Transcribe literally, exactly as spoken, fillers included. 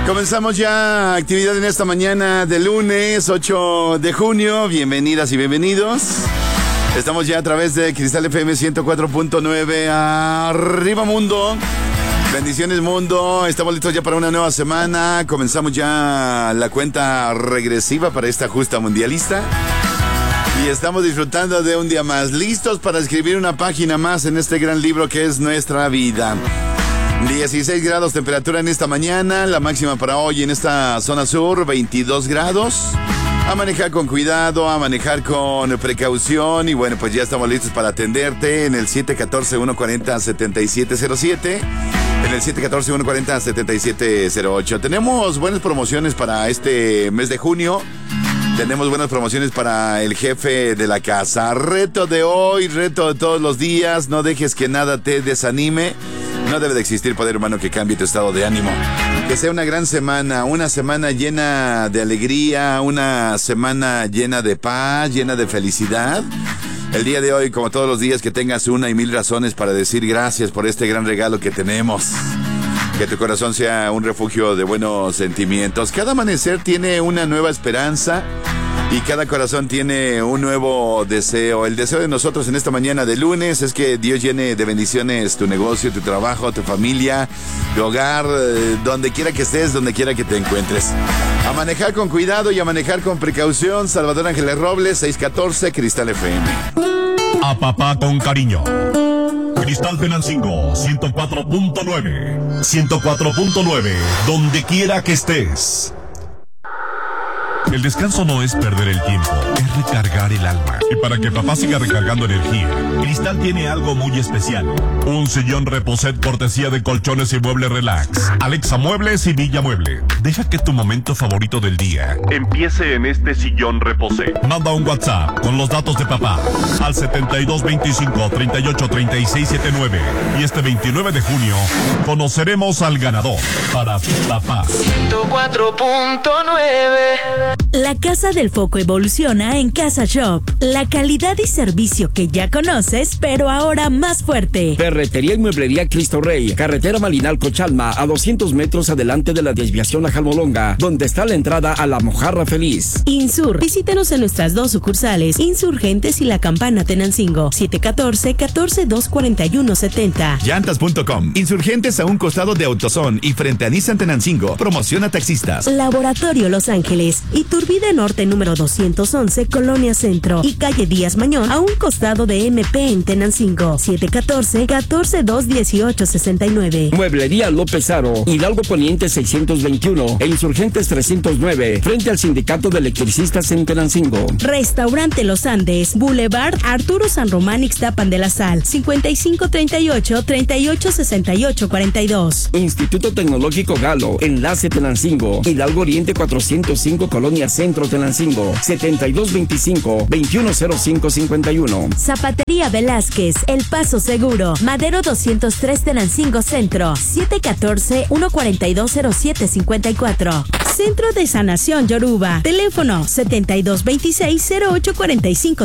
Comenzamos ya actividad en esta mañana de lunes ocho de junio. Bienvenidas y bienvenidos. Estamos ya a través de Cristal F M ciento cuatro punto nueve. Arriba mundo. Bendiciones mundo. Estamos listos ya para una nueva semana. Comenzamos ya la cuenta regresiva para esta justa mundialista. Y estamos disfrutando de un día más. Listos para escribir una página más en este gran libro que es nuestra vida. dieciséis grados temperatura en esta mañana, la máxima para hoy en esta zona sur, veintidós grados. A manejar con cuidado, a manejar con precaución y bueno, pues ya estamos listos para atenderte en el siete uno cuatro, uno cuatro cero, siete siete cero siete, en el siete uno cuatro, uno cuatro cero, siete siete cero ocho. Tenemos buenas promociones para este mes de junio. Tenemos buenas promociones para el jefe de la casa. Reto de hoy, reto de todos los días. No dejes que nada te desanime. No debe de existir poder humano que cambie tu estado de ánimo. Que sea una gran semana, una semana llena de alegría, una semana llena de paz, llena de felicidad. El día de hoy, como todos los días, que tengas una y mil razones para decir gracias por este gran regalo que tenemos. Que tu corazón sea un refugio de buenos sentimientos. Cada amanecer tiene una nueva esperanza y cada corazón tiene un nuevo deseo. El deseo de nosotros en esta mañana de lunes es que Dios llene de bendiciones tu negocio, tu trabajo, tu familia, tu hogar, donde quiera que estés, donde quiera que te encuentres. A manejar con cuidado y a manejar con precaución. Salvador Ángeles Robles, seiscientos catorce, Cristal F M. A papá con cariño. Cristal Tenancingo, ciento cuatro punto nueve. ciento cuatro punto nueve, donde quiera que estés. El descanso no es perder el tiempo, es recargar el alma. Y para que papá siga recargando energía, Cristal tiene algo muy especial. Un sillón Reposet cortesía de Colchones y Muebles Relax. Alexa Muebles y Villa Mueble. Deja que tu momento favorito del día empiece en este sillón Reposet. Manda un WhatsApp con los datos de papá al setenta y dos veinticinco, treinta y ocho, treinta y seis setenta y nueve. Y este veintinueve de junio conoceremos al ganador para papá. ciento cuatro punto nueve. La Casa del Foco evoluciona en Casa Shop. La calidad y servicio que ya conoces, pero ahora más fuerte. Ferretería y mueblería Cristo Rey. Carretera Malinalco-Chalma, a doscientos metros adelante de la desviación a Jalmolonga, donde está la entrada a La Mojarra Feliz. Insur. Visítanos en nuestras dos sucursales, Insurgentes y La Campana Tenancingo. siete uno cuatro, uno cuatro dos, cuatro uno siete cero. Llantas punto com. Insurgentes a un costado de AutoZone y frente a Nissan Tenancingo. Promociona taxistas. Laboratorio Los Ángeles. Iturbide Norte número doscientos once, Colonia Centro. Y calle Díaz Mañón, a un costado de M P en Tenancingo. siete uno cuatro, uno cuatro dos, uno ocho seis nueve. Mueblería López Aro. Hidalgo Poniente seiscientos veintiuno e Insurgentes trescientos nueve. Frente al Sindicato de Electricistas en Tenancingo. Restaurante Los Andes. Boulevard Arturo San Román Ixtapan de la Sal. cincuenta y cinco treinta y ocho, treinta y ocho sesenta y ocho cuarenta y dos. Instituto Tecnológico Galo. Enlace Tenancingo. Hidalgo Oriente cuatrocientos cinco, Colonia Centro Tenancingo. setenta y dos veinticinco, veintiuno cero cinco cincuenta y uno. Zapatería Velázquez, El Paso Seguro. Madero doscientos tres Tenancingo Centro. siete uno cuatro, uno cuatro dos, cero siete cinco cuatro. Centro de Sanación Yoruba. Teléfono setenta y dos veintiséis, cero ocho cuarenta y cinco.